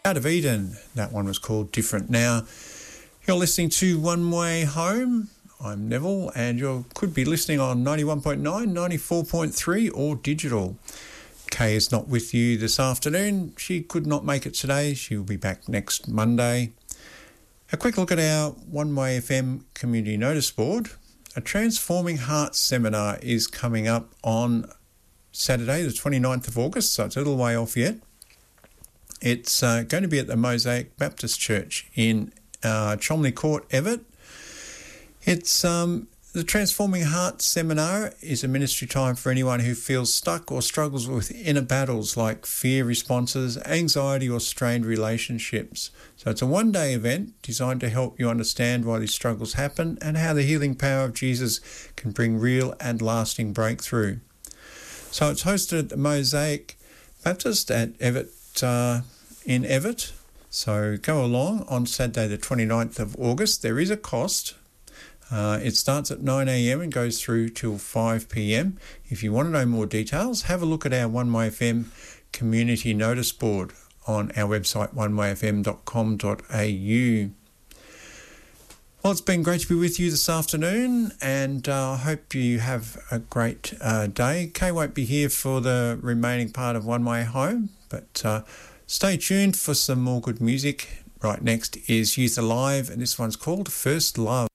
Out of Eden, that one was called Different. Now, you're listening to One Way Home. I'm Neville, and you could be listening on 91.9, 94.3 or digital. Kay is not with you this afternoon. She could not make it today. She will be back next Monday. A quick look at our One Way FM community notice board. A Transforming Hearts seminar is coming up on Saturday, the 29th of August, so it's a little way off yet. It's going to be at the Mosaic Baptist Church in Cholmondeley Court, Everett. It's the Transforming Hearts seminar is a ministry time for anyone who feels stuck or struggles with inner battles like fear responses, anxiety or strained relationships. So it's a one-day event designed to help you understand why these struggles happen and how the healing power of Jesus can bring real and lasting breakthrough. So it's hosted at the Mosaic Baptist at Everett, in Everett. So go along on Saturday the 29th of August. There is a cost. It starts at 9 a.m. and goes through till 5 p.m. If you want to know more details, have a look at our One Way FM community notice board on our website, onewayfm.com.au. Well, it's been great to be with you this afternoon, and I hope you have a great day. Kay won't be here for the remaining part of One Way Home, but stay tuned for some more good music. Right next is Youth Alive, and this one's called First Love.